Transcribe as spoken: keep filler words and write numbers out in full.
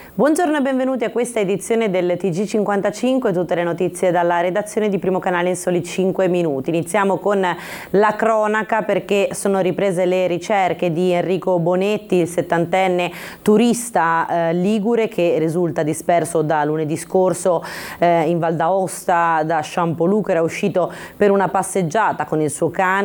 Buongiorno e benvenuti a questa edizione del T G cinquantacinque, tutte le notizie dalla redazione di Primo Canale in soli cinque minuti. Iniziamo con la cronaca perché sono riprese le ricerche di Enrico Bonetti, il settantenne turista eh, ligure che risulta disperso da lunedì scorso eh, in Val d'Aosta, da Champoluc. Era uscito per una passeggiata con il suo cane